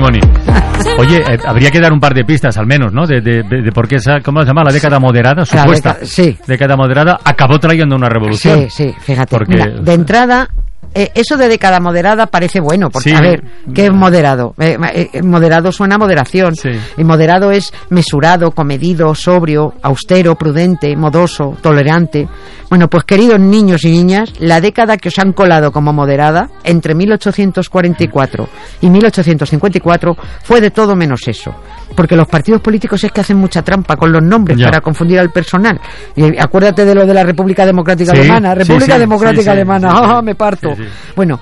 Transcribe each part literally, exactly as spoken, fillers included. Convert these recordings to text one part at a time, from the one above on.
Moni. Oye, eh, habría que dar un par de pistas al menos, ¿no? De, de, de, de por qué esa, ¿cómo se llama? La década moderada, supuesta. Década, sí. Década moderada acabó trayendo una revolución. Sí, sí, fíjate. Porque... Mira, de entrada... Eh, eso de década moderada parece bueno, porque, sí. a ver, ¿qué es moderado? Eh, eh, moderado suena a moderación. Sí. Y moderado es mesurado, comedido, sobrio, austero, prudente, modoso, tolerante. Bueno, pues queridos niños y niñas, la década que os han colado como moderada, entre mil ochocientos cuarenta y cuatro y mil ochocientos cincuenta y cuatro, fue de todo menos eso. Porque los partidos políticos es que hacen mucha trampa con los nombres ya. para confundir al personal. Y acuérdate de lo de la República Democrática sí, Alemana. República sí, sí, Democrática sí, sí, Alemana. Sí, sí, ¡Ah, me parto! Sí, sí. Bueno,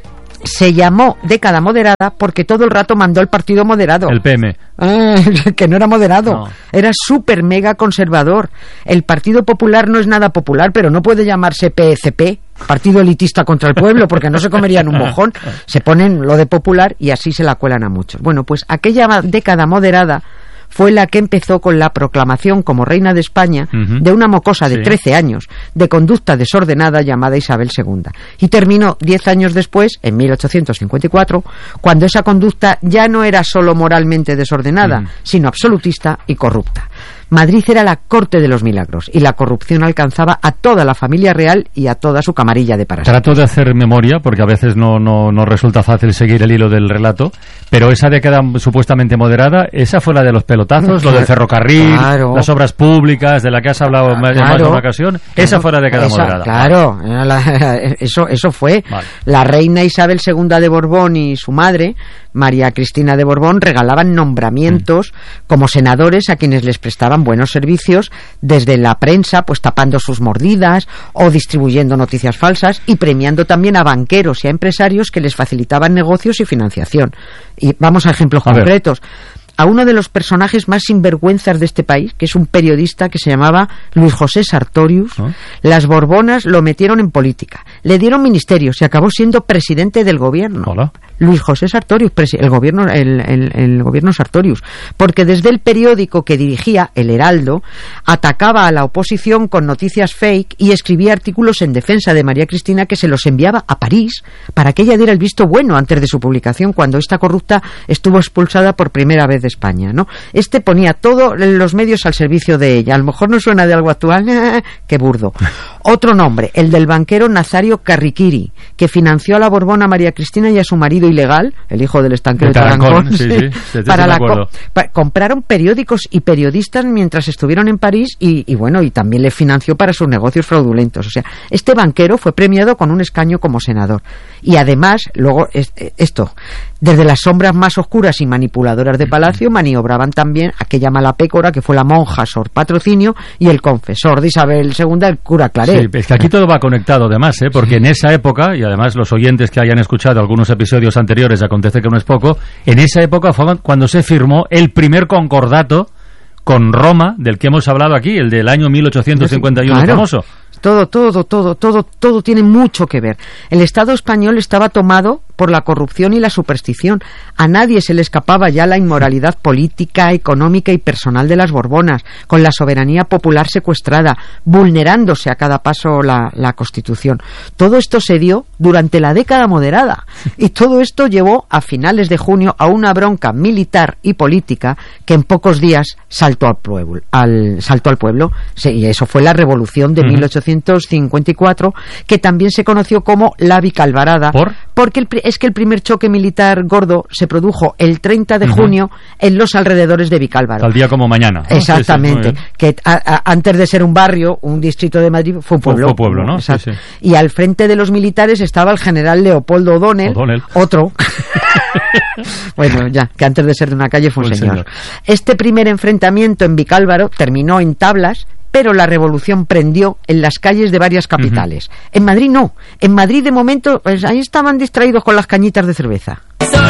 se llamó década moderada porque todo el rato mandó el partido moderado. El P M. Ah, que no era moderado, no. Era súper mega conservador. El Partido Popular no es nada popular, pero no puede llamarse P C P, Partido Elitista contra el Pueblo, porque no se comerían un mojón. Se ponen lo de popular y así se la cuelan a muchos. Bueno, pues aquella década moderada fue la que empezó con la proclamación como reina de España uh-huh. de una mocosa de sí. trece años, de conducta desordenada llamada Isabel segunda. Y terminó diez años después, en mil ochocientos cincuenta y cuatro, cuando esa conducta ya no era solo moralmente desordenada, uh-huh. sino absolutista y corrupta. Madrid era la corte de los milagros y la corrupción alcanzaba a toda la familia real y a toda su camarilla de parásitos. Trato de hacer memoria porque a veces no, no, no resulta fácil seguir el hilo del relato, pero esa década supuestamente moderada, esa fue la de los pelotazos, lo del ferrocarril, claro. las obras públicas de la que has hablado claro. en más de una ocasión, claro. esa fue la década esa, moderada. Claro, la, eso, eso fue. Vale. La reina Isabel segunda de Borbón y su madre, María Cristina de Borbón, regalaban nombramientos mm. como senadores a quienes les prestaban buenos servicios desde la prensa, pues tapando sus mordidas o distribuyendo noticias falsas y premiando también a banqueros y a empresarios que les facilitaban negocios y financiación. Y vamos a ejemplos a concretos. Ver. A uno de los personajes más sinvergüenzas de este país, que es un periodista que se llamaba Luis José Sartorius, ¿Ah? las Borbonas lo metieron en política, le dieron ministerios y acabó siendo presidente del gobierno. Hola. Luis José Sartorius, el gobierno, el, el, el gobierno Sartorius, porque desde el periódico que dirigía, El Heraldo, atacaba a la oposición con noticias fake y escribía artículos en defensa de María Cristina que se los enviaba a París para que ella diera el visto bueno antes de su publicación, cuando esta corrupta estuvo expulsada por primera vez de España, ¿no? Este ponía todos los medios al servicio de ella. A lo mejor no suena de algo actual, qué burdo. Otro nombre, el del banquero Nazario Carriquiri, que financió a la Borbona María Cristina y a su marido ilegal, el hijo del estanquero de Tarancón, sí, sí, sí, para la co- pa- compraron periódicos y periodistas mientras estuvieron en París y, y bueno, y también le financió para sus negocios fraudulentos. O sea, este banquero fue premiado con un escaño como senador. Y además, luego, es, esto, desde las sombras más oscuras y manipuladoras de Palacio maniobraban también aquella mala pécora que fue la monja Sor Patrocinio y el confesor de Isabel segunda, el cura Claret. Sí, es que aquí todo va conectado además, ¿eh? Porque sí. en esa época, y además los oyentes que hayan escuchado algunos episodios anteriores, acontece que no es poco, en esa época fue cuando se firmó el primer concordato con Roma, del que hemos hablado aquí, el del año mil ochocientos cincuenta y uno, claro. famoso. Todo, todo, todo, todo, todo tiene mucho que ver. El Estado español estaba tomado por la corrupción y la superstición. A nadie se le escapaba ya la inmoralidad política, económica y personal de las Borbonas, con la soberanía popular secuestrada, vulnerándose a cada paso la, la Constitución. Todo esto se dio durante la década moderada y todo esto llevó a finales de junio a una bronca militar y política que en pocos días saltó al pueblo. Al, saltó al pueblo. Sí, y eso fue la revolución de uh-huh. mil ochocientos cincuenta y cuatro, que también se conoció como la Vicalvarada. ¿Por? Porque el, es que el primer choque militar gordo se produjo el treinta de junio uh-huh. en los alrededores de Vicálvaro. Tal día como mañana. Exactamente. Sí, sí, que a, a, antes de ser un barrio, un distrito de Madrid, fue un pueblo. Fue, fue pueblo, ¿no? Sí, sí. Y al frente de los militares estaba el general Leopoldo O'Donnell, O'Donnell. otro. Bueno, ya, que antes de ser de una calle fue un señor. señor. Este primer enfrentamiento en Vicálvaro terminó en tablas, pero la revolución prendió en las calles de varias capitales. Uh-huh. En Madrid no. En Madrid, de momento, pues ahí estaban distraídos con las cañitas de cerveza.